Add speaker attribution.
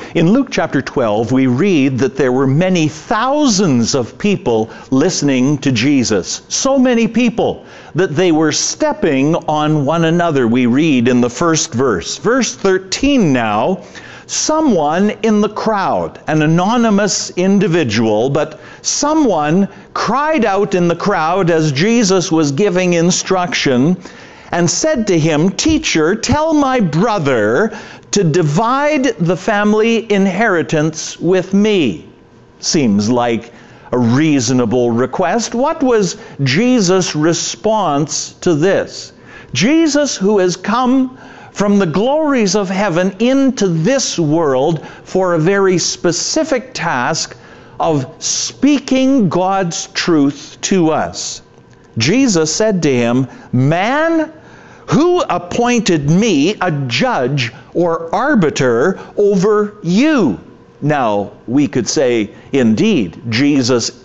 Speaker 1: In Luke chapter 12, we read that there were many thousands of people listening to Jesus. So many people that they were stepping on one another, we read in the first verse. Verse 13 now, someone in the crowd, an anonymous individual, but someone cried out in the crowd as Jesus was giving instruction and said to him, "Teacher, tell my brother to divide the family inheritance with me." Seems like a reasonable request. What was Jesus' response to this? Jesus, who has come from the glories of heaven into this world for a very specific task of speaking God's truth to us. Jesus said to him, "Man, who appointed me a judge or arbiter over you?" Now, we could say, indeed, Jesus